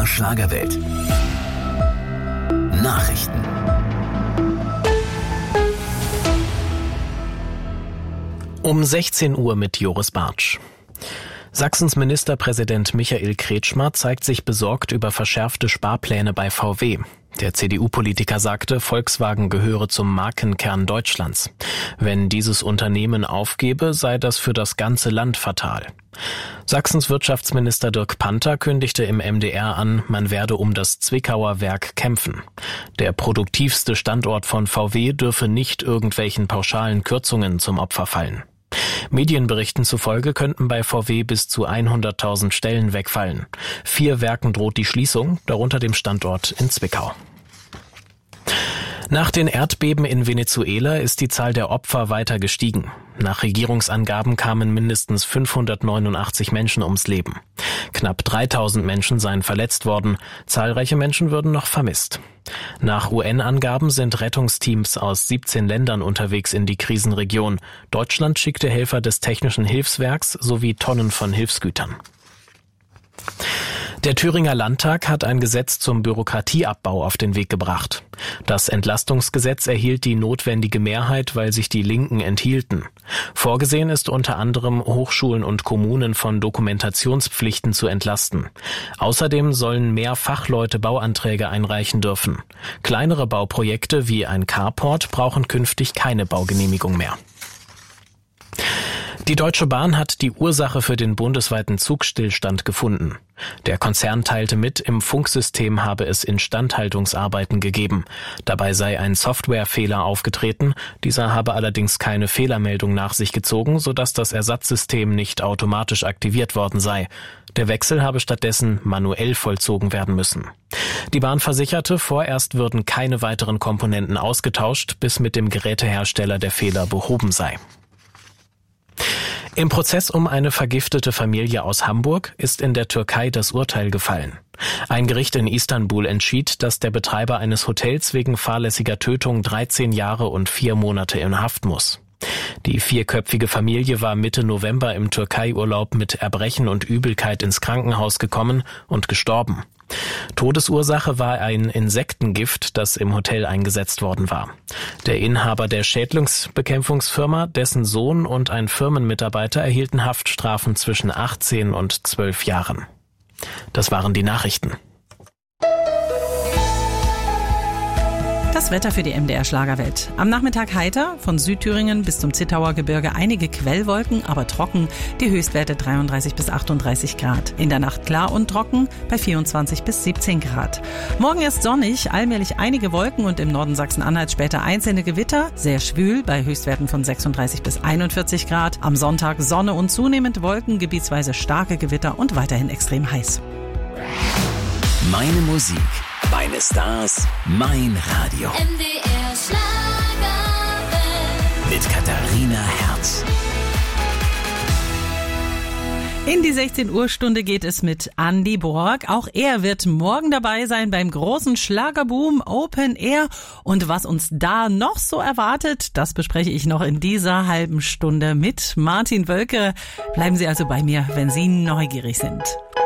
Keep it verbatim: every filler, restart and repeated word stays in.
R Schlagerwelt. Nachrichten. Um sechzehn Uhr mit Joris Bartsch. Sachsens Ministerpräsident Michael Kretschmer zeigt sich besorgt über verschärfte Sparpläne bei V W. Der C D U-Politiker sagte, Volkswagen gehöre zum Markenkern Deutschlands. Wenn dieses Unternehmen aufgebe, sei das für das ganze Land fatal. Sachsens Wirtschaftsminister Dirk Panther kündigte im M D R an, man werde um das Zwickauer Werk kämpfen. Der produktivste Standort von V W dürfe nicht irgendwelchen pauschalen Kürzungen zum Opfer fallen. Medienberichten zufolge könnten bei V W bis zu hunderttausend Stellen wegfallen. Vier Werken droht die Schließung, darunter dem Standort in Zwickau. Nach den Erdbeben in Venezuela ist die Zahl der Opfer weiter gestiegen. Nach Regierungsangaben kamen mindestens fünfhundertneunundachtzig Menschen ums Leben. Knapp dreitausend Menschen seien verletzt worden, zahlreiche Menschen würden noch vermisst. Nach U N-Angaben sind Rettungsteams aus siebzehn Ländern unterwegs in die Krisenregion. Deutschland schickte Helfer des Technischen Hilfswerks sowie Tonnen von Hilfsgütern. Der Thüringer Landtag hat ein Gesetz zum Bürokratieabbau auf den Weg gebracht. Das Entlastungsgesetz erhielt die notwendige Mehrheit, weil sich die Linken enthielten. Vorgesehen ist unter anderem, Hochschulen und Kommunen von Dokumentationspflichten zu entlasten. Außerdem sollen mehr Fachleute Bauanträge einreichen dürfen. Kleinere Bauprojekte wie ein Carport brauchen künftig keine Baugenehmigung mehr. Die Deutsche Bahn hat die Ursache für den bundesweiten Zugstillstand gefunden. Der Konzern teilte mit, im Funksystem habe es Instandhaltungsarbeiten gegeben. Dabei sei ein Softwarefehler aufgetreten, dieser habe allerdings keine Fehlermeldung nach sich gezogen, sodass das Ersatzsystem nicht automatisch aktiviert worden sei. Der Wechsel habe stattdessen manuell vollzogen werden müssen. Die Bahn versicherte, vorerst würden keine weiteren Komponenten ausgetauscht, bis mit dem Gerätehersteller der Fehler behoben sei. Im Prozess um eine vergiftete Familie aus Hamburg ist in der Türkei das Urteil gefallen. Ein Gericht in Istanbul entschied, dass der Betreiber eines Hotels wegen fahrlässiger Tötung dreizehn Jahre und vier Monate in Haft muss. Die vierköpfige Familie war Mitte November im Türkei-Urlaub mit Erbrechen und Übelkeit ins Krankenhaus gekommen und gestorben. Todesursache war ein Insektengift, das im Hotel eingesetzt worden war. Der Inhaber der Schädlingsbekämpfungsfirma, dessen Sohn und ein Firmenmitarbeiter erhielten Haftstrafen zwischen achtzehn und zwölf Jahren. Das waren die Nachrichten. Das Wetter für die M D R Schlagerwelt. Am Nachmittag heiter, von Südthüringen bis zum Zittauer Gebirge einige Quellwolken, aber trocken, die Höchstwerte dreiunddreißig bis achtunddreißig Grad. In der Nacht klar und trocken bei vierundzwanzig bis siebzehn Grad. Morgen erst sonnig, allmählich einige Wolken und im Norden Sachsen-Anhalt später einzelne Gewitter, sehr schwül bei Höchstwerten von sechsunddreißig bis einundvierzig Grad. Am Sonntag Sonne und zunehmend Wolken, gebietsweise starke Gewitter und weiterhin extrem heiß. Meine Musik, meine Stars, mein Radio. M D R Schlagerwelt. Mit Katharina Herz. In die sechzehn Uhr Stunde geht es mit Andy Borg. Auch er wird morgen dabei sein beim großen Schlagerboom Open Air. Und was uns da noch so erwartet, das bespreche ich noch in dieser halben Stunde mit Martin Wölke. Bleiben Sie also bei mir, wenn Sie neugierig sind.